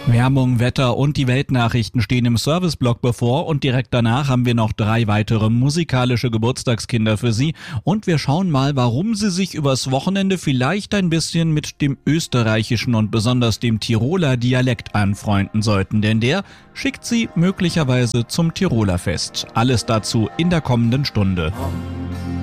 Werbung, Wetter und die Weltnachrichten stehen im Serviceblock bevor und direkt danach haben wir noch 3 weitere musikalische Geburtstagskinder für Sie und wir schauen mal, warum Sie sich übers Wochenende vielleicht ein bisschen mit dem österreichischen und besonders dem Tiroler Dialekt anfreunden sollten, denn der schickt Sie möglicherweise zum Tiroler Fest. Alles dazu in der kommenden Stunde.